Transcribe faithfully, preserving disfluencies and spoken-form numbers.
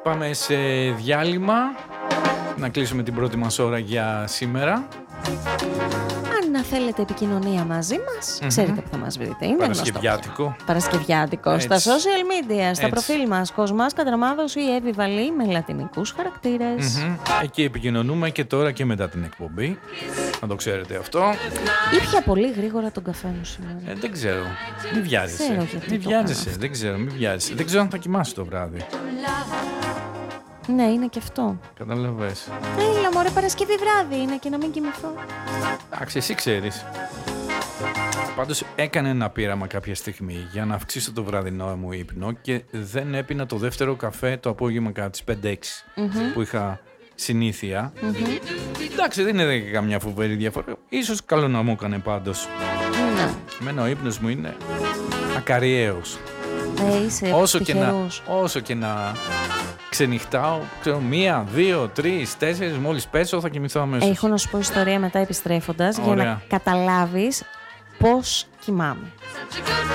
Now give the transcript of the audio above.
Πάμε σε διάλειμμα. Να κλείσουμε την πρώτη μας ώρα για σήμερα. Αν θέλετε επικοινωνία μαζί μας, mm-hmm. ξέρετε που θα μας βρείτε. Είναι Παρασκευιάτικο. Παρασκευιάτικο. Έτσι. Στα social media, στα Έτσι. προφίλ μας, Κοσμάς Κατραμάδος ή Εύη Βαλή με λατινικούς χαρακτήρες. Mm-hmm. Εκεί επικοινωνούμε και τώρα και μετά την εκπομπή. Να το ξέρετε αυτό. Ήπια πολύ γρήγορα τον καφέ μου σήμερα. Ε, δεν ξέρω. Μην βιάζεσαι. Μην βιάζεσαι. Δεν ξέρω. Μην βιάζεσαι. Δεν ξέρω αν θα κοιμάσαι το βράδυ. Ναι, είναι και αυτό. Καταλαβες. Έλα μωρέ, Παρασκευή βράδυ είναι και να μην κοιμηθώ. Εντάξει, εσύ ξέρεις. Πάντως έκανε ένα πείραμα κάποια στιγμή για να αυξήσω το βραδινό μου ύπνο και δεν έπινα το δεύτερο καφέ το απόγευμα κατά τις πέντε έξι mm-hmm. που είχα συνήθεια. Mm-hmm. Εντάξει, δεν είναι και καμιά φοβερή διαφορά. Ίσως καλό να μου έκανε πάντως. Ναι. Εμένα ο ύπνος μου είναι ακαριαίος. Ε, είσαι όσο, και να, όσο και να ξενυχτάω, ξέρω, μία, δύο, τρεις, τέσσερις, μόλις πέσω θα κοιμηθώ αμέσως. Έχω να σου πω ιστορία μετά επιστρέφοντας. Ωραία. Για να καταλάβεις πώς κοιμάμαι.